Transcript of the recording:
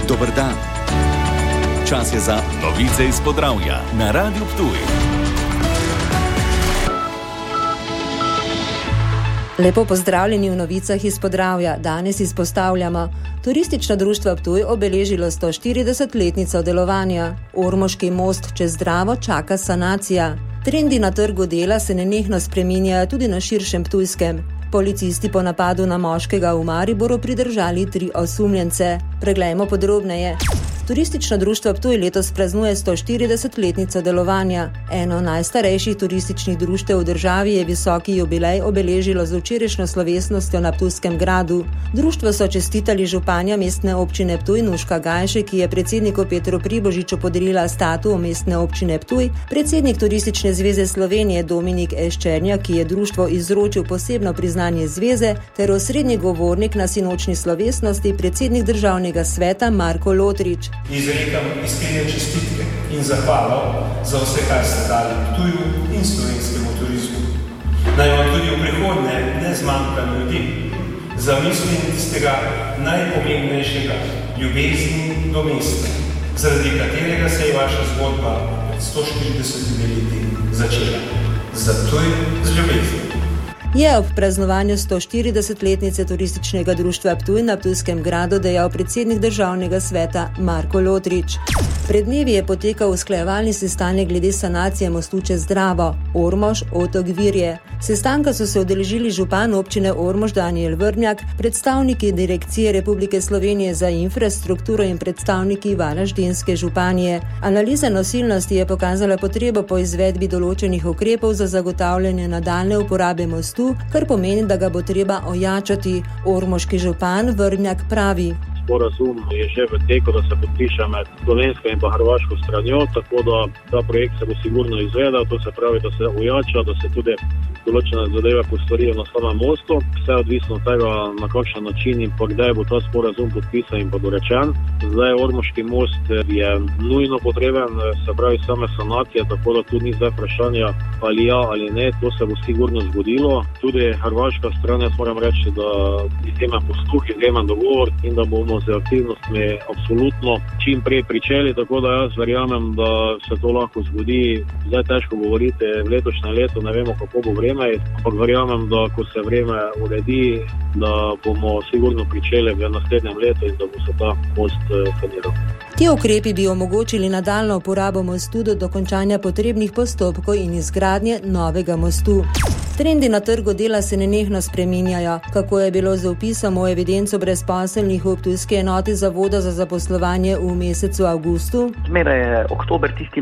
Dober dan. Čas je za novice iz Podravja na Radiu Ptuj. Lepo pozdravljeni v novicah iz Podravja. Danes izpostavljamo: Turistično društvo Ptuj obeležilo 140-letnico delovanja. Ormoški most čez Dravo čaka sanacija. Trendi na trgu dela se nenehno spreminjajo tudi na širšem Ptujskem. Policisti po napadu na moškega v Mariboru pridržali 3 osumljence. Preglejmo podrobneje. Turistično društvo Ptuj letos praznuje 140-letnico delovanja. Eno najstarejših turističnih društev v državi je visoki jubilej obeležilo z včerajšnjo slovesnostjo na Ptujskem gradu. Društvo so čestitali županja mestne občine Ptuj Nuška Gajše, ki je predsedniku Petru Pribožiču podelila statut mestne občine Ptuj, predsednik Turistične zveze Slovenije Dominik Eščernjak, ki je društvo izročil posebno priznanje zveze, ter osrednji govornik na sinočni slovesnosti predsednik državnega sveta Marko Lotrič. Izrekam iskrene čestitke in zahvalo za vse, kar ste dali Ptuju in slovenskemu turizmu. Naj vam tudi v prihodnje ne zmanjka ljudi, za misli tistega najpomembnejšega, ljubezni do mesta, zaradi katerega se je vaša zgodba pred 140 leti začela. Za Ptuj z ljubeznijo. Je ob praznovanju 140-letnice turističnega društva Ptuj na Ptujskem gradu dejal predsednik državnega sveta Marko Lotrič. Pred dnevi je potekal usklajevalni sestanek glede sanacije mostu čez Dravo, Ormož, Otok Virje. Sestanka so se udeležili župan občine Ormož Danijel Vrmjak, predstavniki Direkcije Republike Slovenije za infrastrukturo in predstavniki Varaždinske županije. Analiza nosilnosti je pokazala potrebo po izvedbi določenih ukrepov za zagotavljanje nadaljne uporabe mostu, kar pomeni, da ga bo treba ojačati. Ormoški župan Vrmjak pravi: Sporazum je že v teku, da se podpiše med slovensko in pa hrvaško stranjo, tako da ta projekt se bo sigurno izvedel, to se pravi, da se ojača, da se tudi določene zadeve postorijo na samem mostu. Vse odvisno od tega, na kakšen način in pa kdaj bo ta sporazum podpisan in pa dorečen. Zdaj Ormoški most je nujno potreben, se pravi same sanacije, tako da tu ni zdaj vprašanja ali ja ali ne, to se bo sigurno zgodilo. Tudi hrvaška stran, jaz moram reči, da izjemen posluh, izjemen dogovor in da bomo z aktivnostmi absolutno čim prej pričeli, tako da jaz verjamem, da se to lahko zgodi. Zdaj težko govoriti v letošnjem letu, ne vemo, kako bo vreme, ampak verjamem, da ko se vreme uredi, da bomo sigurno pričeli v naslednjem letu in da bo se ta most saniral. Ti ukrepi bi omogočili nadaljno uporabo mostu do dokončanja potrebnih postopkov in izgradnje novega mostu. Trendi na trgu dela se nenehno spreminjajo. Kako je bilo z vpisom v evidenco brezposelnih v ptujski enoti Zavoda za zaposlovanje v mesecu avgustu? Zmeraj je oktober tisti